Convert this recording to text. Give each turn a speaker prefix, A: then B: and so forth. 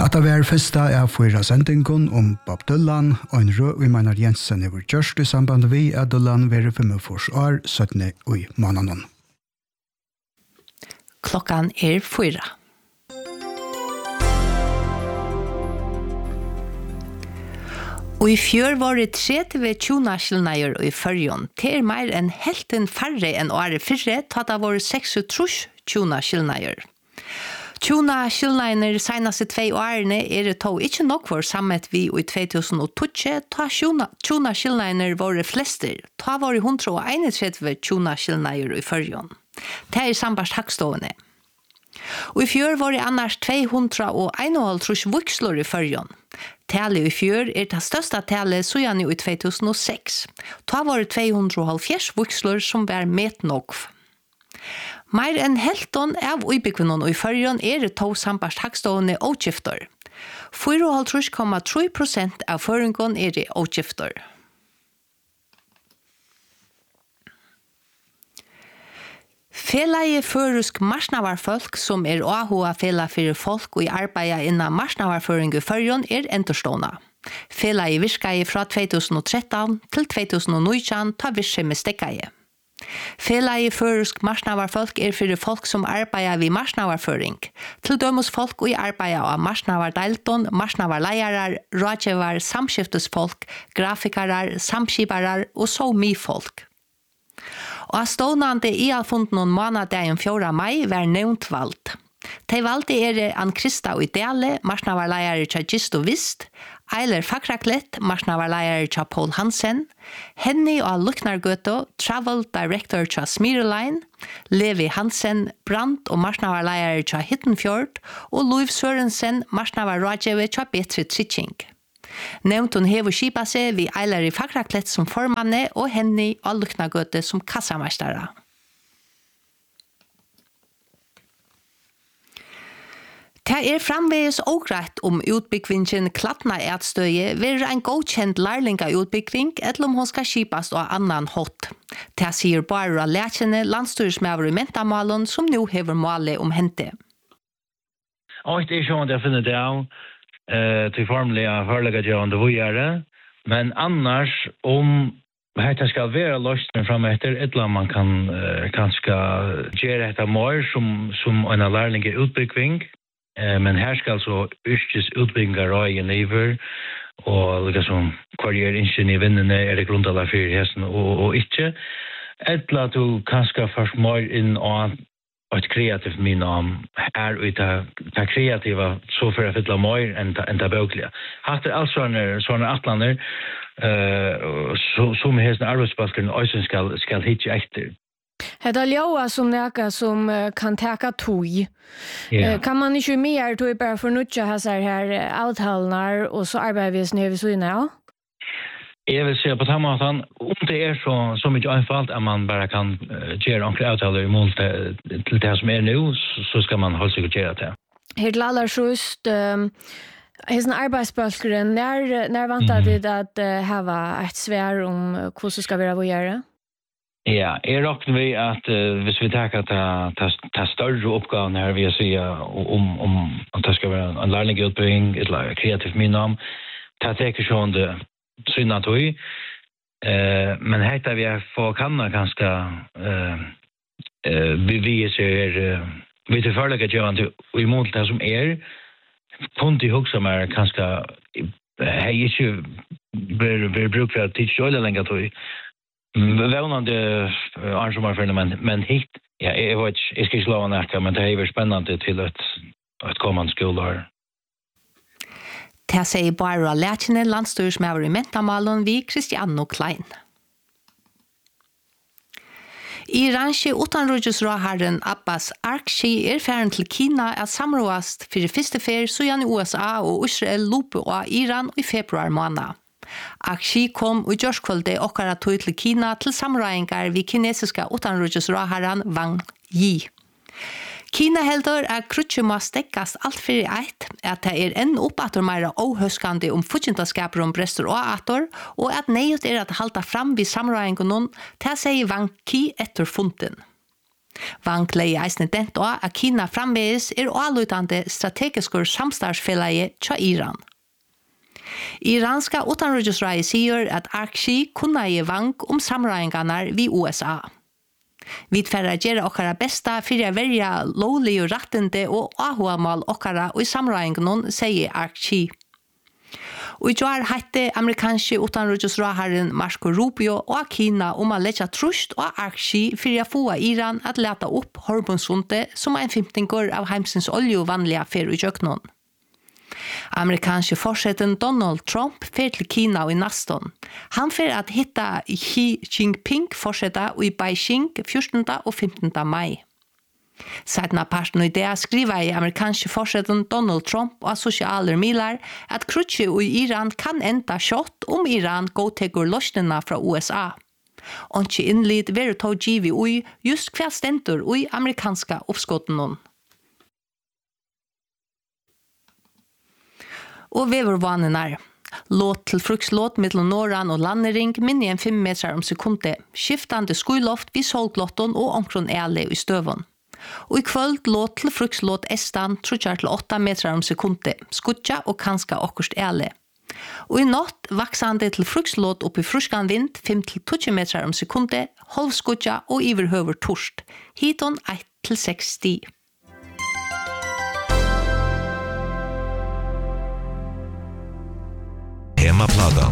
A: At det var første av 4 sendingen om Bob Dylan, og en rød i Maynard Jensen over gjørst i samband vi at Dylan var 45 år, 17 i måneden.
B: Klokkan 4. Og i fjør var det 30 tjona-skilnager i førjon. Det mer enn helten færre enn året fyrre, tatt av våre 36 tjona-skilnager. Tjona-skilnager senaste 2 årene det tog ikke nok for sammet vi i 2012, ta tjona-skilnager våre flester. Ta var 131 tjona-skilnager i førjon. Det sambart hakkstående. Og i fjør var det annars 251 vokslor i førjon. Tallet i fjør det største tallet siden i 2006. Ta var det 270 vokslor som var med nok. Mer enn helton av uibikvinnen i førjon det to sambart hakkstående åtgifter. 4,3% av føringen det åtgifter. Felaget førusk marsnavarfolk som AHA fela for folk og i arbeidet innan marsnavarføring i førjon enderstående. Felaget virket fra 2013 til 2019 ta virke med stekkeie. Felaget førusk marsnavarfolk for folk som arbeider ved marsnavarføring. Til dømes folk og i arbeidet av marsnavardeilton, marsnavarleiere, rådgiver, samskiftesfolk, grafikere, samskipere og så mye folk. Og stående i funden noen måneder 4. mai var nevnt valgt. De valgte Ann Krista og Idele, marsnavarleiere til Gist og Vist, Eiler Fakraklet, marsnavarleiere til Paul Hansen, Henny og Luknargøto, Travel Director til Smireline, Levi Hansen, Brandt og marsnavarleiere til Hittenfjord, og Louis Sørensen, marsnavarrådgiver til Betre Tritching. Nevnt hun hever skipa seg vi Eiler i Fakraklet som formanne og Henny og Luknargøte som kassameistere. Det framveges ågreit utbyggvingen Klatna etstøye vil en godkjent lærlinga-utbyggving eller om hun skal skipast av annan hot. Det sier bare lærkjene landstyresmøver i mentamalen som nå hever målet hente.
C: Og det sånn at jeg finner det av till formliga förläggargörande vågare, men annars om det ska vara lösningen framöver eller man kan kanske göra detta mer som en lärling utbyggning, men här ska alltså yrkes utbyggingar i över och liksom karriärinschen i vinnene det grundala för hästen och inte eller du kanske först mer in och ett kreativt minne det kreativa så för att fylla mer än det bögliga. Hatt alltså såna atlander som hästen arbetsbalken ösen ska hitta efter.
D: Det Joa som näka som kan täcka tog. Kan man inte mer då bara för nutja här avtalnar och så arbetar vi snö så inne ja.
C: Jag vill säga på samma måte om det så mycket einfalt att man bara kan göra enkla avtal i mål till det som nu så ska man hålla sig och göra det.
D: Helt lallar just en arbetsbalkren när väntar det att ha ett svär om hur så ska vi göra?
C: Ja, jag räknar vi att hvis vi tar ta större uppgåvan här vi säger om att det ska vara en lärlingsutbildning eller kreativt minne ta täcker sån det synatoi men heter vi får kanna ganska vi ser vi till förlägga Johan i mål det som kunde ihåg som ganska hej ju blir brukar teach oil längre då välnande arrangemang för men hit ja jag ska slå ner men det är spännande till att komma till skolan.
B: Det sier bare lærkjene landstyresmøver i mentamalen vi Kristiano Klein. Iranske utenriksrådherren Abbas Arkshi ferden til Kina samrådast for første fer siden i USA og Israel lope av Iran i februar måned. Arkshi kom og gjørskvølde okkara tog til Kina til samrådingar vi kinesiske utenriksrådherren Wang Yi. Kina heldur krutje må stekkast alt fyrir eit, at det enn oppator meira ohøskande futjentaskaper brestur og ator, og at neiut at halda fram vid samrøyngunnen, til sier Wang Qi etter funden. Wang lei eisne dent og at Kina framvegis alutande strategiskur samstarfsfellegi tja Iran. Iranska utanriksrådet sier at Arkshi kunna gi Wang samrøyngarnar vi USA. Vi tverra gjera okkara besta fyrir a verja lovlig og rattende og ahuamal okkara og i samrøyngarnon, sier Arkshi. Og i jar hette amerikanske utanriksrådherren Marco Rubio og Kina a leggja trust og Arkshi fyrir a få Iran at leta opp Hormuzsundet som en 15 av heimsins olje og vanliga fer i jøknon. Amerikanske forseten Donald Trump fer til Kina og i Naston. Han fer at hitta Xi Jinping forseta og i Beijing 14. og 15. mai. Sedan parten i det skriva i amerikanske forseten Donald Trump og sosiale milar at krutje i Iran kan enda kjott Iran godtegur løsningene fra USA. Og ikke innlid veru tog givi ui just hva stendur ui amerikanska oppskottenon. Og vevervanenar. Låt til frukslåt mittel Noran og landering minni enn 5 meter sekundet. Skiftande skuiloft vid solglotton og omkron ele i støvon. Og i kvöld låt til frukslåt estan 3-8 meter sekundet. Skutja og kanska okkurst ele. Og i natt vaksande til frukslåt oppi fruskan vind 5-20 meter sekundet. Halvskutja og iverhøver torst. Hiton 1-6 sti.
E: Hemmapladan.